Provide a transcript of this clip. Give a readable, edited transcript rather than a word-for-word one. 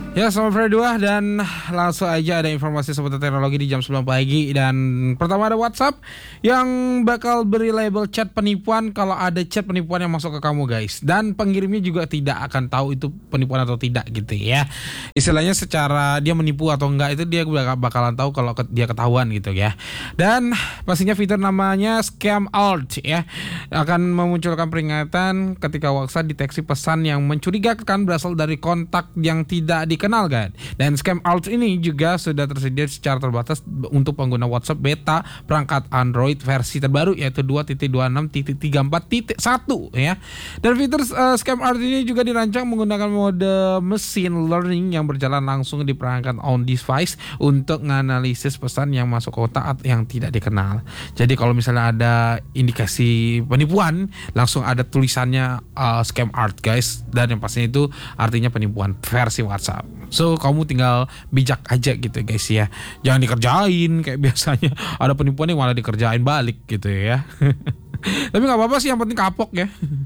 Ya, selamat sore dua dan langsung aja ada informasi seputar teknologi di jam 9 pagi. Dan pertama ada WhatsApp yang bakal beri label chat penipuan kalau ada chat penipuan yang masuk ke kamu guys. Dan pengirimnya juga tidak akan tahu itu penipuan atau tidak gitu ya. Istilahnya secara dia menipu atau enggak itu dia bakalan tahu kalau dia ketahuan gitu ya. Dan pastinya fitur namanya Scam Alert ya akan memunculkan peringatan ketika WhatsApp deteksi pesan yang mencurigakan berasal dari kontak yang tidak dikenal kan. Dan Scam Alert ini juga sudah tersedia secara terbatas untuk pengguna WhatsApp beta perangkat Android versi terbaru yaitu 2.26.34.1 ya. Dan fitur Scam Alert ini juga dirancang menggunakan mode machine learning yang berjalan langsung di perangkat on device untuk menganalisis pesan yang masuk kotak yang tidak dikenal. Jadi kalau misalnya ada indikasi penipuan, langsung ada tulisannya Scam Alert guys, dan yang pastinya itu artinya penipuan versi WhatsApp. So kamu tinggal bijak aja gitu guys ya. Jangan dikerjain kayak biasanya ada penipuan yang malah dikerjain balik gitu ya. Tapi nggak apa-apa sih, yang penting kapok ya.